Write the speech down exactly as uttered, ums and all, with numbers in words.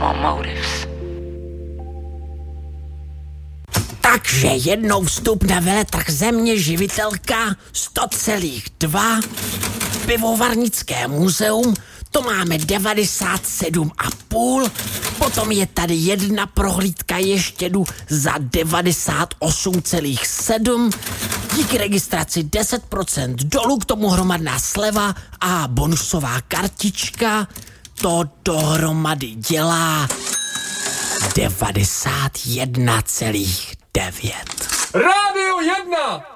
More Motives. Takže jednou vstup na veletrh Země živitelka sto celá dva, pivovarnické muzeum, to máme devadesát sedm a půl, potom je tady jedna prohlídka ještědu za devadesát osm celá sedm, díky registraci deset procent dolů, k tomu hromadná sleva a bonusová kartička, to dohromady dělá devadesát jedna celá devět. Rádio jedna!